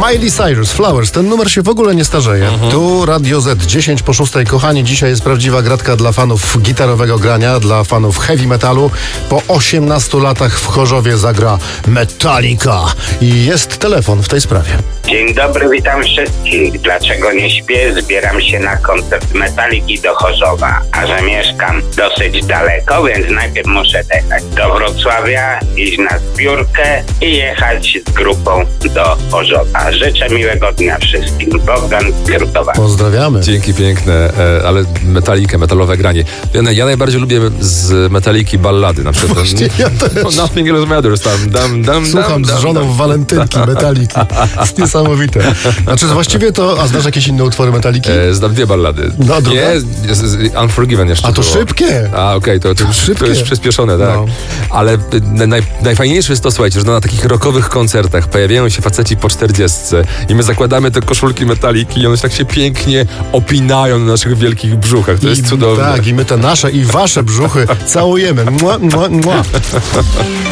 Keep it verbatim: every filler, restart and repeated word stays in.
Miley Cyrus, Flowers. Ten numer się w ogóle nie starzeje. Mhm. Tu Radio Z, dziesięć po szóstej. Kochani, dzisiaj jest prawdziwa gratka dla fanów gitarowego grania, dla fanów heavy metalu. Po osiemnastu latach w Chorzowie zagra Metallica. I jest telefon w tej sprawie. Dzień dobry, witam wszystkich. Dlaczego nie śpię? Zbieram się na koncert Metalliki do Chorzowa. A że mieszkam dosyć daleko, więc najpierw muszę dojechać do Wrocławia, iść na zbiórkę i jechać z grupą do Chorzowa. Życzę miłego dnia wszystkim. Bogdan Skiertowa. Pozdrawiamy. Dzięki piękne, ale Metallica, metalowe granie. Ja, ja najbardziej lubię z Metaliki ballady. Na przykład. Właśnie ja też. Nothing Else Matters. Tam, dam, dam, Słucham dam, z żoną dam. w walentynki Metaliki. Jest niesamowite. Znaczy właściwie to, a znasz jakieś inne utwory Metaliki? E, znam dwie ballady. No, druga? Nie, z, z, Unforgiven jeszcze A to było. szybkie. A okej, okay, to, to, Szybkie. to jest przyspieszone, tak. No. Ale naj, najfajniejsze jest to, słuchajcie, że na takich rockowych koncertach pojawiają się faceci po czterdziestce i my zakładamy te koszulki Metaliki i one tak się pięknie opinają na naszych wielkich brzuchach. To I, jest cudowne. Tak, i my te nasze i wasze brzuchy całujemy. Mua, mua, mua.